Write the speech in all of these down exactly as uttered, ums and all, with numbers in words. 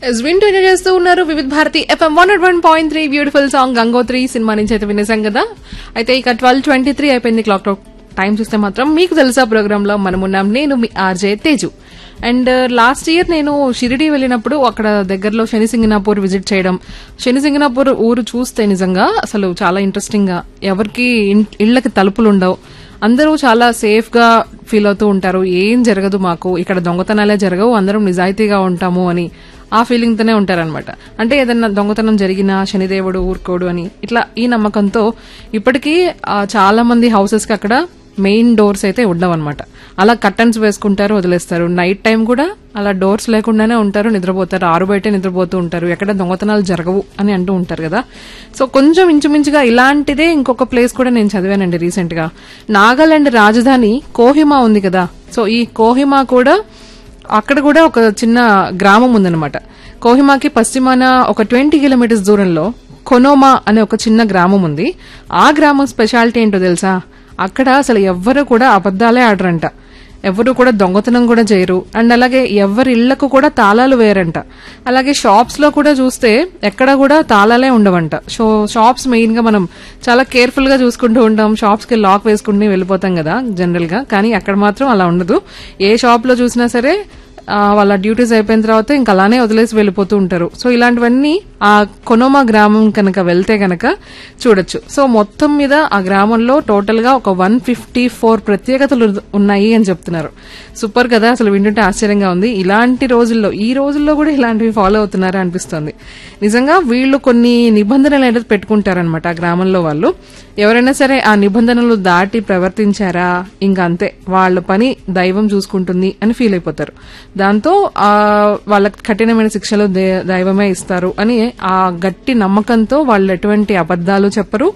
వింటూ ఎంజాయ్ చేస్తూ ఉన్నారు వివిధ Bharati FM one not one point three beautiful song Gangotri cinema నుంచి అయితే వినేసాం కదా. అయితే ఇక ట్వెల్వ్ ట్వంటీ త్రీ అయిపోయింది క్లాక్ టైం చూస్తే మాత్రం. మీకు తెలుసా ప్రోగ్రామ్ లో మనం ఉన్నాం, నేను మీ RJ Teju. And last year నేను షిరిడి వెళ్ళినప్పుడు అక్కడ దగ్గరలో శనిసింగనాపూర్ విజిట్ చేయడం, శనిసింగనాపూర్ ఊరు చూస్తే నిజంగా అసలు చాలా ఇంట్రెస్టింగ్ గా, ఎవరికి ఇళ్లకి తలుపులు ఉండవు, అందరూ చాలా సేఫ్ గా ఫీల్ అవుతూ ఉంటారు. ఏం జరగదు మాకు ఇక్కడ, దొంగతనాలే జరగవు, అందరం నిజాయితీగా ఉంటాము అని ఆ ఫీలింగ్ తోనే ఉంటారనమాట. అంటే ఏదన్నా దొంగతనం జరిగినా శనిదేవుడు ఊరుకోడు అని ఇట్లా ఈ నమ్మకంతో ఇప్పటికీ చాలా మంది హౌసెస్ కి అక్కడ మెయిన్ డోర్స్ అయితే ఉండవన్నమాట. అలా కర్టన్స్ వేసుకుంటారు, వదిలేస్తారు. నైట్ టైం కూడా అలా డోర్స్ లేకుండానే ఉంటారు, నిద్రపోతారు, ఆరు బయటే నిద్రపోతూ ఉంటారు, ఎక్కడ దొంగతనాలు జరగవు అని అంటూ ఉంటారు కదా. సో కొంచెం ఇంచుమించుగా ఇలాంటిదే ఇంకొక ప్లేస్ కూడా నేను చదివానండి రీసెంట్ గా. నాగాలాండ్ రాజధాని కోహిమా ఉంది కదా, సో ఈ కోహిమా కూడా అక్కడ కూడా ఒక చిన్న గ్రామం ఉందన్నమాట. కోహిమాకి పశ్చిమాన ఒక ట్వంటీ కిలోమీటర్స్ దూరంలో కొనోమా అనే ఒక చిన్న గ్రామం ఉంది. ఆ గ్రామం స్పెషాలిటీ ఏంటో తెలుసా, అక్కడ అసలు ఎవ్వరు కూడా అబద్దాలే ఆడరంట, ఎవరు కూడా దొంగతనం కూడా చేయరు. అండ్ అలాగే ఎవరి ఇళ్లకు కూడా తాళాలు వేయరంట. అలాగే షాప్స్ లో కూడా చూస్తే ఎక్కడ కూడా తాళాలే ఉండవంట. సో షాప్స్ మెయిన్ గా మనం చాలా కేర్ఫుల్ గా చూసుకుంటూ ఉంటాం, షాప్స్ కి లాక్ వేసుకుంటూ వెళ్ళిపోతాం కదా జనరల్ గా, కానీ అక్కడ మాత్రం అలా ఉండదు. ఏ షాప్ లో చూసినా సరే వాళ్ళ డ్యూటీస్ అయిపోయిన తర్వాత ఇంకా అలానే వదిలేసి వెళ్ళిపోతూ ఉంటారు. సో ఇలాంటివన్నీ ఆ కొనోమా గ్రామం కనుక వెళ్తే గనక చూడొచ్చు. సో మొత్తం మీద ఆ గ్రామంలో టోటల్ గా ఒక వన్ ఫిఫ్టీ ఫోర్ ప్రత్యేకతలు ఉన్నాయి అని చెప్తున్నారు. సూపర్ కదా, అసలు వింటుంటే ఆశ్చర్యంగా ఉంది. ఇలాంటి రోజుల్లో ఈ రోజుల్లో కూడా ఇలాంటివి ఫాలో అవుతున్నారా అనిపిస్తుంది. నిజంగా వీళ్ళు కొన్ని నిబంధనలు అనేది పెట్టుకుంటారనమాట ఆ గ్రామంలో వాళ్ళు. ఎవరైనా సరే ఆ నిబంధనలు దాటి ప్రవర్తించారా ఇంకా అంతే, వాళ్ళ పని దైవం చూసుకుంటుంది అని ఫీల్ అయిపోతారు. దాంతో ఆ వాళ్ళకి కఠినమైన శిక్షలు దైవమే ఇస్తారు అని ఆ గట్టి నమ్మకంతో వాళ్ళు ఎటువంటి అబద్దాలు చెప్పరు,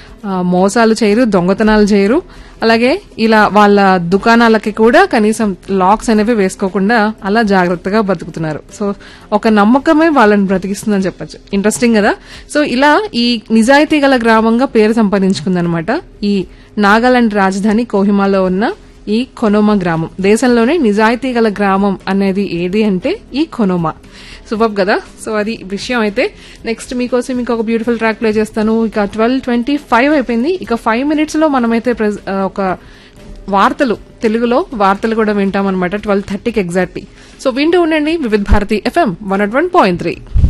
మోసాలు చేయరు, దొంగతనాలు చేయరు. అలాగే ఇలా వాళ్ళ దుకాణాలకి కూడా కనీసం లాక్స్ అనేవి వేసుకోకుండా అలా జాగ్రత్తగా బతుకుతున్నారు. సో ఒక నమ్మకమే వాళ్ళని బ్రతికిస్తుందని చెప్పచ్చు. ఇంట్రెస్టింగ్ కదా. సో ఇలా ఈ నిజాయితీ గల గ్రామంగా పేరు సంపాదించుకుందనమాట ఈ నాగాలాండ్ రాజధాని కోహిమాలో ఉన్న ఈ కొనోమా గ్రామం. దేశంలోనే నిజాయితీ గల గ్రామం అనేది ఏది అంటే ఈ కొనోమా. సూపర్ కదా. సో అది విషయం. అయితే నెక్స్ట్ మీకోసం మీకు ఒక బ్యూటిఫుల్ ట్రాక్ ప్లే చేస్తాను. ఇక ట్వెల్వ్ ట్వంటీ ఫైవ్ అయిపోయింది. ఇక ఫైవ్ మినిట్స్ లో మనమైతే ఒక వార్తలు, తెలుగులో వార్తలు కూడా వింటామన్నమాట ట్వెల్వ్ థర్టీకి ఎగ్జాక్ట్లీ. సో వింటూ ఉండండి వివిధ Bharati FM one not one point three.